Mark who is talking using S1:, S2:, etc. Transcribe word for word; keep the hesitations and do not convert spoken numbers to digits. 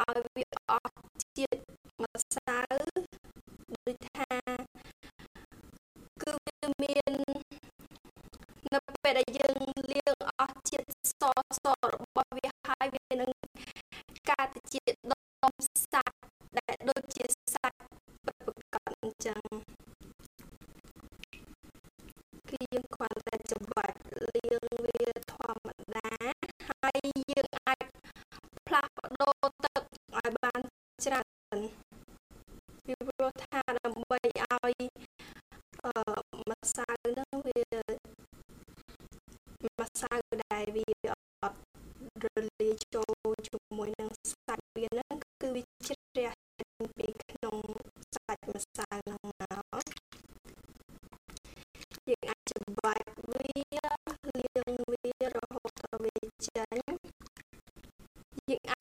S1: ឲ្យវាអស់ជាតិម្សៅដូចថាគឺវាមាននៅពេលដែលយើងលាងអស់ជាតិសសរបស់វាហើយវានឹងកើតជាដុំសាច់ដែលដូចជាសាច់ពិតប្រាកដអញ្ចឹងគឺយើងគ្រាន់តែច្របាច់លាងវាធម្មតាហើយយើងអាចផ្លាស់ប្ដូរទឹកឲ្យបានច្រើនពីព្រោះថាដើម្បីឲ្យអឺម្សៅហ្នឹងវាម្សៅដែលវាអត់រលាយចូលជាមួយនឹងសាច់វាហ្នឹងគឺវាជ្រះពីក្នុងសាច់ម្សៅហ្នឹងមកយើងអាចច្របាច់វាលាងវារហូតដល់វាចេញយើងអា